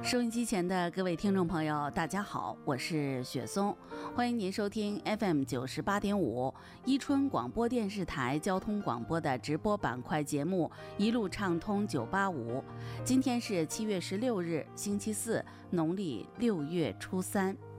收音机前的各位听众朋友，大家好，我是雪松，欢迎您收听 FM98.5伊春广播电视台交通广播的直播板块节目一路畅通985。今天是7月16日，星期四，农历6月初3。